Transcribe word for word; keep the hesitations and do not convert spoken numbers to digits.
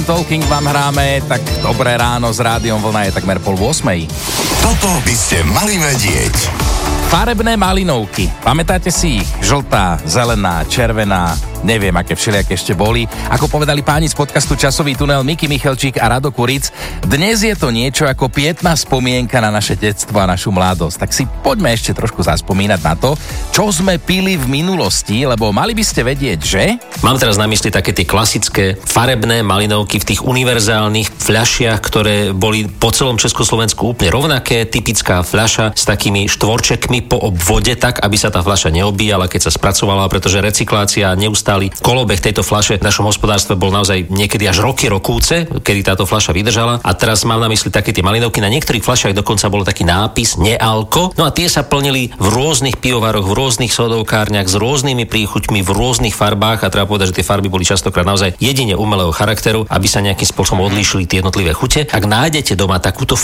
Talking vám hráme, tak dobré ráno s Rádiom Vlna je takmer pol ôsmej. Toto by ste mali vedieť. Farebné malinovky, pamätáte si ich? Žltá, zelená, červená, neviem, aké všelijaké ešte boli. Ako povedali páni z podcastu Časový tunel Miky Michalčík a Rado Kuric, dnes je to niečo ako pietná spomienka na naše detstvo a našu mladosť. Tak si poďme ešte trošku zaspomínať na to, čo sme pili v minulosti, lebo mali by ste vedieť, že... Mám teraz na mysli také tie klasické farebné malinovky v tých univerzálnych fľašiach, ktoré boli po celom Československu úplne rovnaké. Typická fľaša s takými štvorčekmi po obvode, tak aby sa tá fľaša neobíjala, keď sa spracovala, pretože recyklácia neustále kolobeh tejto fľaše v našom hospodárstve bol naozaj niekedy až roky rokúce, kedy táto fľaša vydržala. A teraz mám na mysli také tie malinovky. Na niektorých fľašách dokonca bol taký nápis nealko. No a tie sa plnili v rôznych pivovaroch, v rôznych sodovkárniach s rôznymi príchuťmi, v rôznych farbách a treba povedať, že tie farby boli častokrát naozaj jedine umelého charakteru, aby sa nejakým spôsobom odlíšili tie jednotlivé chute. Ak nájdete doma takúto